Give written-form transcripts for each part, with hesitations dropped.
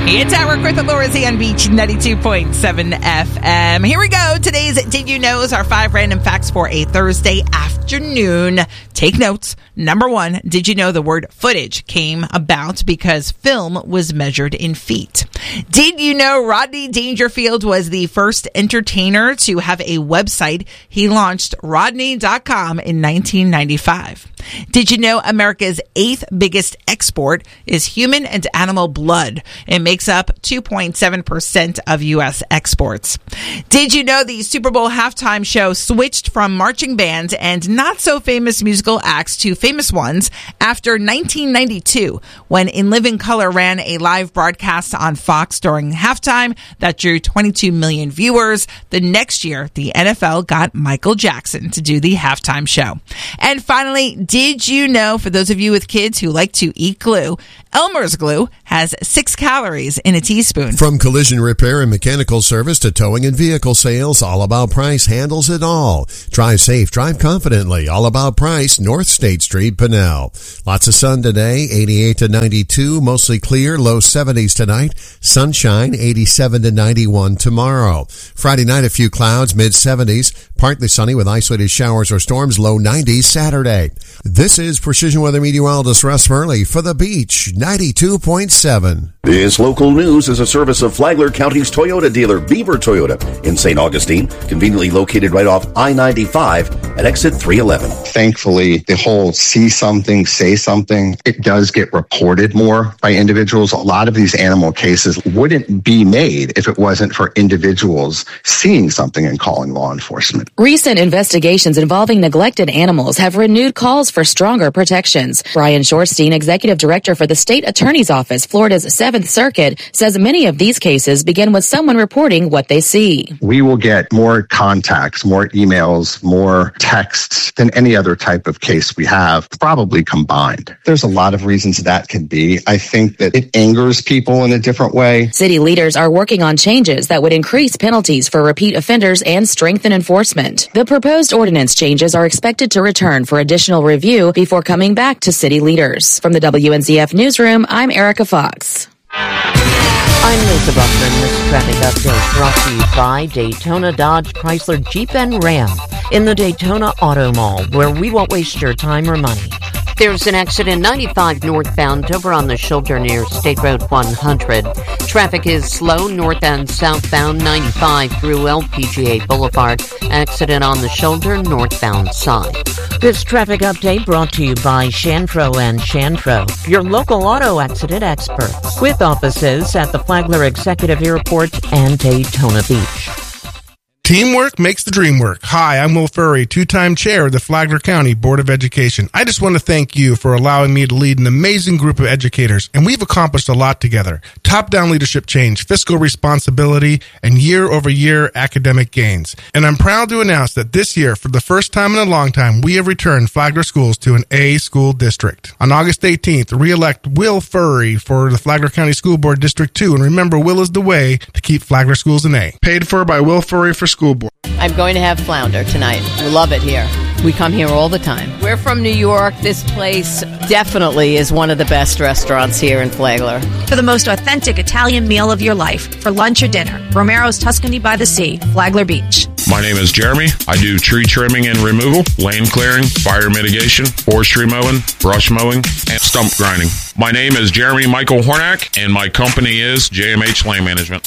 It's at work with Lori on Beach 92.7 FM. Here we go. Today's Did You Know is our 5 random facts for a Thursday afternoon. Take notes. Number 1, did you know the word footage came about because film was measured in feet? Did you know Rodney Dangerfield was the first entertainer to have a website? He launched Rodney.com in 1995. Did you know America's 8th biggest export is human and animal blood? It makes up 2.7% of U.S. exports. Did you know the Super Bowl halftime show switched from marching bands and not so famous musical acts to famous ones after 1992 when In Living Color ran a live broadcast on Fox during halftime that drew 22 million viewers. The next year, the NFL got Michael Jackson to do the halftime show. And finally, did you know, for those of you with kids who like to eat glue, Elmer's glue has 6 calories in a teaspoon. From collision repair and mechanical service to towing and vehicle sales, All About Price handles it all. Drive safe, drive confidently. All About Price, North State Street, Pinnell. Lots of sun today, 88 to 92, mostly clear, low 70s tonight. Sunshine, 87 to 91 tomorrow. Friday night, a few clouds, mid 70s, partly sunny with isolated showers or storms, low 90s Saturday. This is Precision Weather Meteorologist Russ Murley for The Beach, 92.7. This local news is a service of Flagler County's Toyota dealer, Beaver Toyota, in St. Augustine, conveniently located right off I-95 at exit 311. Thankfully, the whole see something, say something, it does get reported more by individuals. A lot of these animal cases wouldn't be made if it wasn't for individuals seeing something and calling law enforcement. Recent investigations involving neglected animals have renewed calls for stronger protections. Brian Shorstein, Executive Director for the State Attorney's Office, Florida's 7th Circuit, says many of these cases begin with someone reporting what they see. We will get more contacts, more emails, more texts than any other type of case we have, probably combined. There's a lot of reasons that could be. I think that it angers people in a different way. City leaders are working on changes that would increase penalties for repeat offenders and strengthen enforcement. The proposed ordinance changes are expected to return for additional review before coming back to city leaders. From the WNZF Newsroom, I'm Erica Fox. I'm Lisa Buckman. This traffic update brought to you by Daytona Dodge Chrysler Jeep and Ram in the Daytona Auto Mall, where we won't waste your time or money. There's an accident 95 northbound over on the shoulder near State Road 100. Traffic is slow north and southbound 95 through LPGA Boulevard. Accident on the shoulder northbound side. This traffic update brought to you by Shanfro and Shanfro, your local auto accident experts, with offices at the Flagler Executive Airport and Daytona Beach. Teamwork makes the dream work. Hi, I'm Will Furry, 2-time chair of the Flagler County Board of Education. I just want to thank you for allowing me to lead an amazing group of educators, and we've accomplished a lot together. Top-down leadership change, fiscal responsibility, and year-over-year academic gains. And I'm proud to announce that this year, for the first time in a long time, we have returned Flagler Schools to an A school district. On August 18th, re-elect Will Furry for the Flagler County School Board District 2, and remember, Will is the way to keep Flagler Schools an A. Paid for by Will Furry for School Board. I'm going to have flounder tonight. We love it here. We come here all the time. We're from New York. This place definitely is one of the best restaurants here in Flagler. For the most authentic Italian meal of your life, for lunch or dinner, Romero's Tuscany by the Sea, Flagler Beach. My name is Jeremy. I do tree trimming and removal, lane clearing, fire mitigation, forestry mowing, brush mowing, and stump grinding. My name is Jeremy Michael Hornack, and my company is JMH Land Management,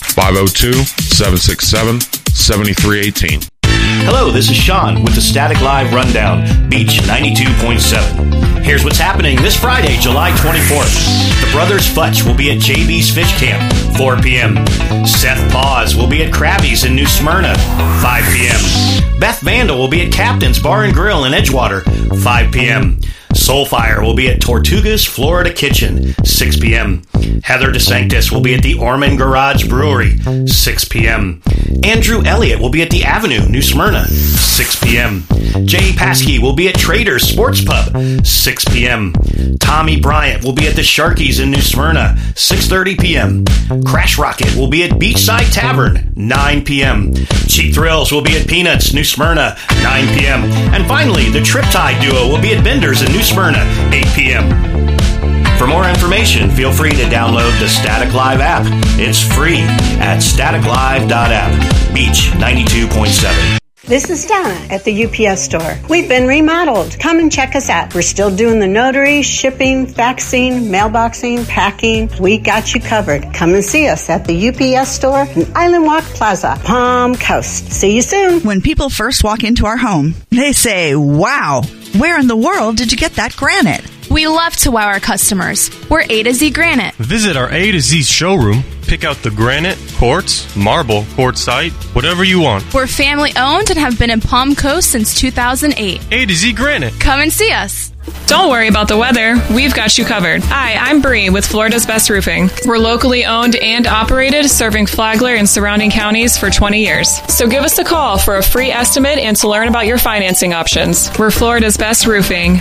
502-767-7318. Hello, this is Sean with the Static Live Rundown, Beach 92.7. Here's what's happening this Friday, July 24th. The Brothers Futch will be at JB's Fish Camp, 4 p.m. Seth Paws will be at Krabby's in New Smyrna, 5 p.m. Beth Vandal will be at Captain's Bar and Grill in Edgewater, 5 p.m. Soulfire will be at Tortugas Florida Kitchen, 6 p.m. Heather DeSanctis will be at the Orman Garage Brewery, 6 p.m. Andrew Elliott will be at the Avenue, New Smyrna, 6 p.m. Jay Paskey will be at Trader's Sports Pub, 6 p.m. Tommy Bryant will be at the Sharkies in New Smyrna, 6:30 p.m. Crash Rocket will be at Beachside Tavern, 9 p.m. Cheap Thrills will be at Peanuts, New Smyrna, 9 p.m. And finally, the Triptide Duo will be at Bender's in New Smyrna, 8 p.m. For more information, feel free to download the Static Live app. It's free at staticlive.app. Beach 92.7. This is Donna at the UPS store. We've been remodeled. Come and check us out. We're still doing the notary, shipping, faxing, mailboxing, packing. We got you covered. Come and see us at the UPS store in Island Walk Plaza, Palm Coast. See you soon. When people first walk into our home, they say, wow, where in the world did you get that granite? We love to wow our customers. We're A to Z Granite. Visit our A to Z showroom. Pick out the granite, quartz, marble, quartzite, whatever you want. We're family owned and have been in Palm Coast since 2008. A to Z Granite. Come and see us. Don't worry about the weather. We've got you covered. Hi, I'm Bree with Florida's Best Roofing. We're locally owned and operated, serving Flagler and surrounding counties for 20 years. So give us a call for a free estimate and to learn about your financing options. We're Florida's Best Roofing.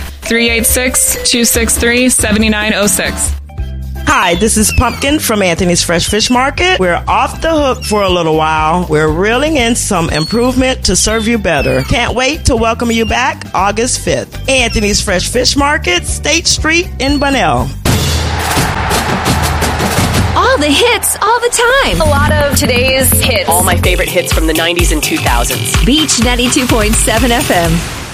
386-263-7906. Hi, this is Pumpkin from Anthony's Fresh Fish Market. We're off the hook for a little while. We're reeling in some improvement to serve you better. Can't wait to welcome you back August 5th. Anthony's Fresh Fish Market, State Street in Bunnell. All the hits, all the time. A lot of today's hits. All my favorite hits from the 90s and 2000s. Beach 92.7 FM.